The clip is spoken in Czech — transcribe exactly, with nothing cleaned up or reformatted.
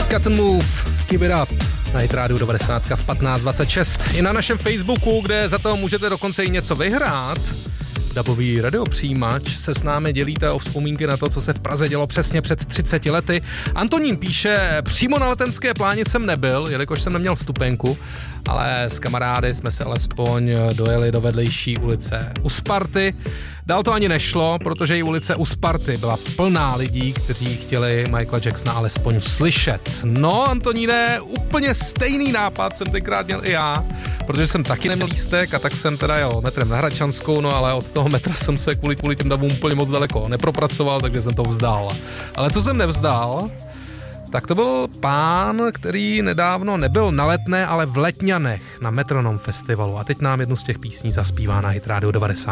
Cut and Move, Keep It Up na Hit Radio devadesát v patnáct dvacet šest. I na našem Facebooku, kde za to můžete dokonce i něco vyhrát, dabový radiopřijímač, se s námi dělíte o vzpomínky na to, co se v Praze dělo přesně před třiceti lety. Antonín píše, přímo na Letenské pláni jsem nebyl, jelikož jsem neměl vstupenku, ale s kamarády jsme se alespoň dojeli do vedlejší ulice u Sparty. Dál to ani nešlo, protože i ulice u Sparty byla plná lidí, kteří chtěli Michaela Jacksona alespoň slyšet. No, Antoníne, úplně stejný nápad jsem tenkrát měl i já, protože jsem taky neměl lístek a tak jsem teda jel metrem na Hradčanskou, no ale od toho metra jsem se kvůli, kvůli těm davům úplně moc daleko nepropracoval, takže jsem to vzdal. Ale co jsem nevzdal, tak to byl pán, který nedávno nebyl na Letné, ale v Letňanech na Metronom festivalu. A teď nám jednu z těch písní zaspívá na Hit Radio devadesát.